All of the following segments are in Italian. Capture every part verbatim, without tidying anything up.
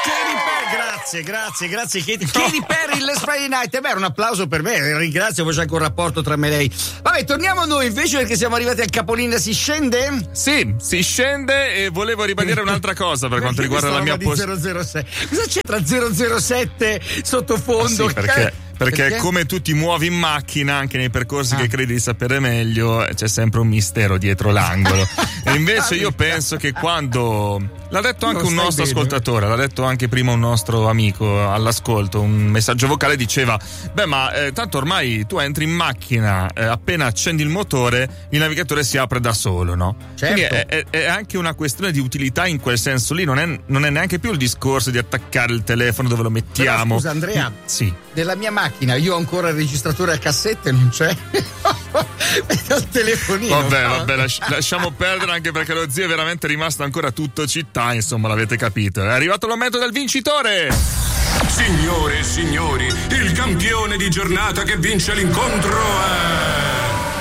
Katy Perry, grazie, grazie, grazie Katy, Katy Perry, Let's Friday Night. E beh, un applauso per me, ringrazio, poi c'è anche un rapporto tra me e lei. Vabbè, torniamo a noi invece perché siamo arrivati al capolinea. Si scende? Sì, si scende e volevo ribadire un'altra cosa per quanto riguarda la mia posizione. zero zero sei. Cosa c'è tra zero zero sette sottofondo? Ah, sì, perché... Perché, perché come tu ti muovi in macchina, anche nei percorsi ah. che credi di sapere meglio, c'è sempre un mistero dietro l'angolo. E invece io penso che quando l'ha detto anche non un nostro bene. ascoltatore, l'ha detto anche prima un nostro amico all'ascolto, un messaggio vocale diceva: beh, ma eh, tanto ormai tu entri in macchina, eh, appena accendi il motore, il navigatore si apre da solo, no? Certo. Quindi è, è, è anche una questione di utilità in quel senso lì, non è, non è neanche più il discorso di attaccare il telefono dove lo mettiamo. Però, scusa Andrea, sì. Della mia macchina io ho ancora il registratore a cassette, non c'è. Il telefonino. Vabbè, vabbè, lasci- lasciamo perdere, anche perché lo zio è veramente rimasto ancora tutto città, insomma, l'avete capito. È arrivato il momento del vincitore. Signore e signori, il campione di giornata che vince l'incontro è...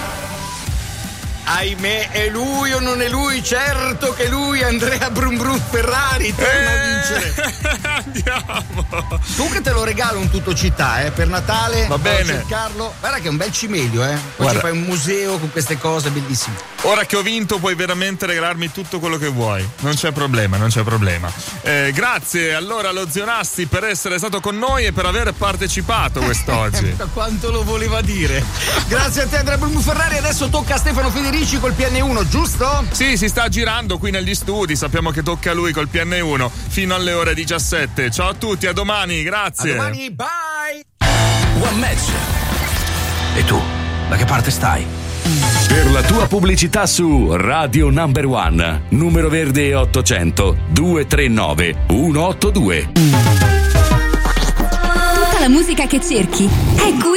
Ahimè, è lui o non è lui? Certo che lui, Andrea Brum Brum Ferrari, torna eh, a vincere. Andiamo. Tu che te lo regalo un tutto città, eh, per Natale. Va bene. Cercarlo. Guarda che è un bel cimelio, eh. Poi Guarda. ci fai un museo con queste cose bellissime. Ora che ho vinto puoi veramente regalarmi tutto quello che vuoi. Non c'è problema, non c'è problema. Eh, grazie allora allo zio Nasti per essere stato con noi e per aver partecipato quest'oggi. Quanto lo voleva dire. Grazie a te Andrea Brum Ferrari. Adesso tocca a Stefano Federici col P N uno, giusto? Sì, si sta girando qui negli studi, sappiamo che tocca a lui col P N uno fino alle ore diciassette. Ciao a tutti, a domani, grazie. A domani, bye. One Match. E tu, da che parte stai? Per la tua pubblicità su Radio Number One, numero verde ottocento due tre nove uno otto due. Tutta la musica che cerchi è qui.